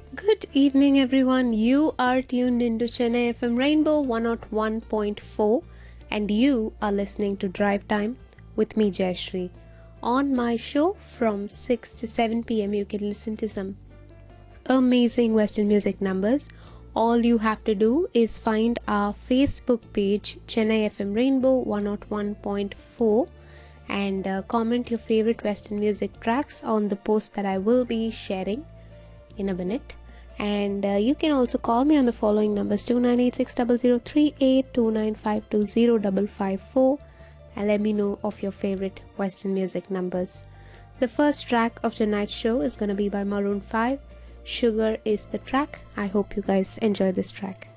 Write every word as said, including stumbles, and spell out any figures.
Good evening, everyone. You are tuned into Chennai F M Rainbow one oh one point four, and you are listening to Drive Time with me, Jayashree. On my show from six to seven p m, you can listen to some amazing Western music numbers. All you have to do is find our Facebook page, Chennai F M Rainbow one oh one point four, and uh, comment your favorite Western music tracks on the post that I will be sharing in a minute. And uh, you can also call me on the following numbers: two nine eight six zero zero three eight, two nine five two zero five five four, and let me know of your favorite Western music numbers. The first track of tonight's show is going to be by Maroon five. Sugar is the track. I hope you guys enjoy this track.